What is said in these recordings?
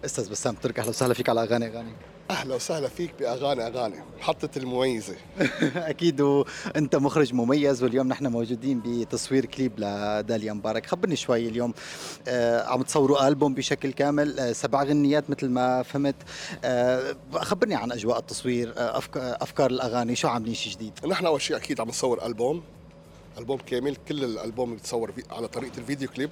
استاذ بسام ترك، اهلا وسهلا فيك على اغاني اغاني. أهلا وسهلا فيك بأغاني محطة المميزة. اكيد، وانت مخرج مميز، واليوم نحن موجودين بتصوير كليب لداليا مبارك. خبرني شوي اليوم. عم تصوروا ألبوم بشكل كامل، 7 غنيات مثل ما فهمت. خبرني عن اجواء التصوير، افكار الاغاني، شو عاملين شيء جديد؟ نحن أول شيء أكيد عم نصور ألبوم كامل، كل الألبوم بتصور على طريقة الفيديو كليب.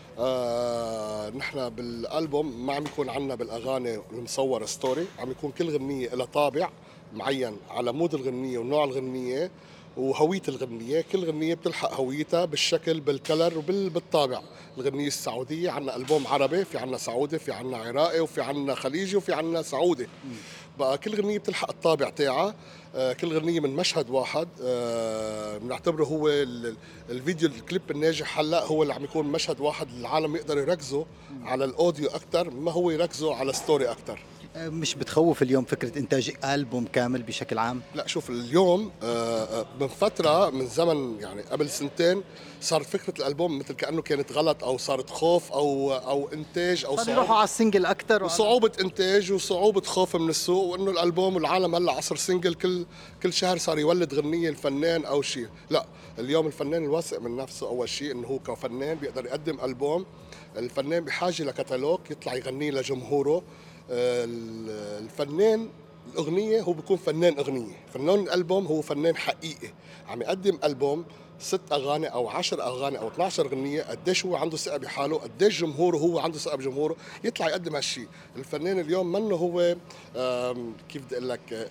نحن بالألبوم ما عم يكون عنا بالأغاني المصورة ستوري، عم يكون كل غنية لها طابع معين على مود الغنية ونوع الغنية وهوية الغنية. كل غنية بتلحق هويتها بالشكل بالكلر وبالطابع. الغنية السعودية عنا ألبوم عربي، في عنا سعودي، في عنا عراقي، وفي عنا خليجي، وفي عنا سعودي. بقى كل غنية بتلحق الطابع تاعها. كل غنية من مشهد واحد. بنعتبره هو الفيديو الكليب الناجح هلا هو اللي عم يكون مشهد واحد، العالم يقدروا يركزوا على الاوديو اكثر ما هو يركزوا على ستوري اكثر. مش بتخوف اليوم فكرة انتاج ألبوم كامل بشكل عام؟ لا شوف اليوم من فترة من زمن يعني قبل سنتين صارت فكرة الألبوم مثل كأنه كانت غلط أو صارت خوف أو إنتاج أو صار يروحوا صعوبة. على السنجل أكثر وصعوبة إنتاج وصعوبة خوف من السوق، وإنه الألبوم والعالم هلا عصر سنجل، كل شهر صار يولد غنية الفنان أو شيء. لا اليوم الفنان الواثق من نفسه أول شيء إنه هو كفنان بيقدر يقدم ألبوم. الفنان بحاجة لكتالوج يطلع يغنيه لجمهوره. الفنان الأغنية هو بيكون فنان أغنية، فنان الألبوم هو فنان حقيقي عم يقدم ألبوم 6 أغاني أو 10 أغاني أو 12 غنية. قديش هو عنده ثقة بحاله، قديش جمهوره هو عنده ثقة بجمهوره يطلع يقدم هالشيء. الفنان اليوم منه هو كيف بدي أقول لك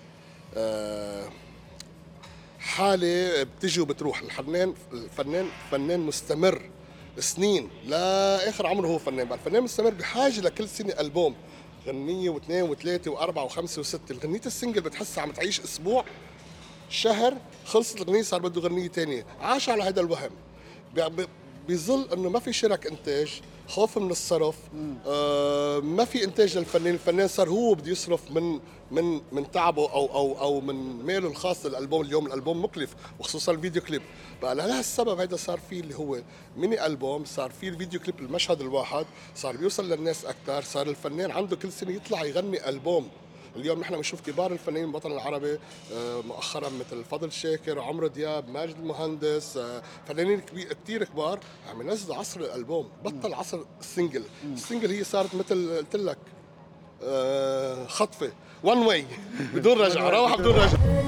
حالة بتجي وبتروح. الفنان فنان مستمر سنين لاخر عمره هو فنان. بقى الفنان مستمر بحاجه لكل سنه البوم، غنيه واثنين وثلاثه واربعه وخمسه وسته. الغنيه السنجل بتحسها عم تعيش اسبوع شهر، خلصت الغنية صار بده غنية تانية. عاش على هذا الوهم. بيظل انه ما في شرك انتاج، خوف من الصرف. ما في انتاج للفنان. الفنان صار هو بده يصرف من تعبه او من ماله الخاص للالبوم. اليوم الالبوم مكلف وخصوصا الفيديو كليب. بقى لهالسبب هيدا صار فيه اللي هو ميني البوم، صار فيه الفيديو كليب المشهد الواحد، صار بيوصل للناس اكثر. صار الفنان عنده كل سنه يطلع يغني البوم. اليوم نحن بنشوف كبار الفنانين بالوطن العربي مؤخرا مثل فضل شاكر، عمرو دياب، ماجد المهندس، فنانين كثير كبار عم ينزلوا عصر الالبوم، بطل عصر السنجل. السنجل هي صارت مثل قلت لك خطفه وان واي بدون رجعه، روح بدون رجعه.